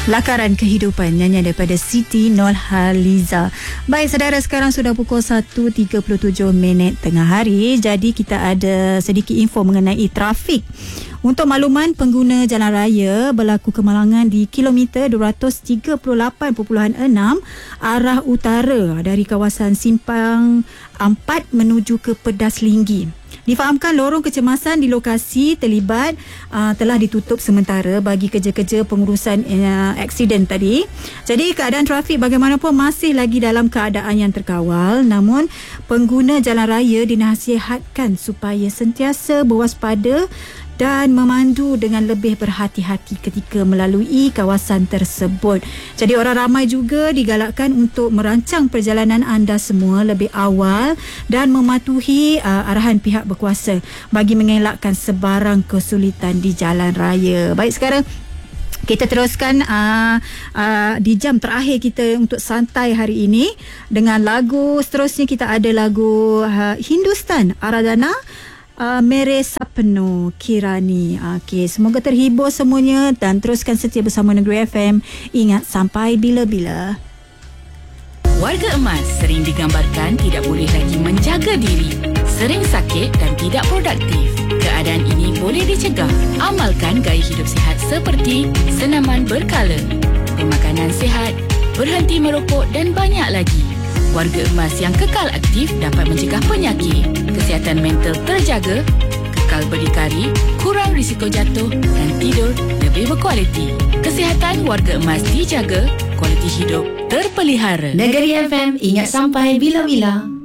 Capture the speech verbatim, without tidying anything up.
Lakaran Kehidupan, nyanyian daripada Siti Nurhaliza. Baik saudara, sekarang sudah pukul satu tiga puluh tujuh minit tengah hari. Jadi kita ada sedikit info mengenai trafik. Untuk makluman, pengguna jalan raya berlaku kemalangan di kilometer dua ratus tiga puluh lapan perpuluhan enam arah utara dari kawasan Simpang empat menuju ke Pedas Linggi. Difahamkan lorong kecemasan di lokasi terlibat uh, telah ditutup sementara bagi kerja-kerja pengurusan uh, aksiden tadi. Jadi keadaan trafik bagaimanapun masih lagi dalam keadaan yang terkawal, namun pengguna jalan raya dinasihatkan supaya sentiasa berwaspada dan memandu dengan lebih berhati-hati ketika melalui kawasan tersebut. Jadi orang ramai juga digalakkan untuk merancang perjalanan anda semua lebih awal dan mematuhi uh, arahan pihak berkuasa bagi mengelakkan sebarang kesulitan di jalan raya. Baik, sekarang kita teruskan uh, uh, di jam terakhir kita untuk santai hari ini dengan lagu seterusnya. Kita ada lagu uh, Hindustan Aradhana, Uh, Mere Sapno Kirani. Okey, semoga terhibur semuanya dan teruskan setia bersama Negeri F M. Ingat, sampai bila-bila. Warga emas sering digambarkan tidak boleh lagi menjaga diri, sering sakit dan tidak produktif. Keadaan ini boleh dicegah. Amalkan gaya hidup sihat seperti senaman berkala, pemakanan sihat, berhenti merokok dan banyak lagi. Warga emas yang kekal aktif dapat mencegah penyakit, kesihatan mental terjaga, kekal berdikari, kurang risiko jatuh dan tidur lebih berkualiti. Kesihatan warga emas dijaga, kualiti hidup terpelihara. Negeri F M, ingat sampai bila-bila.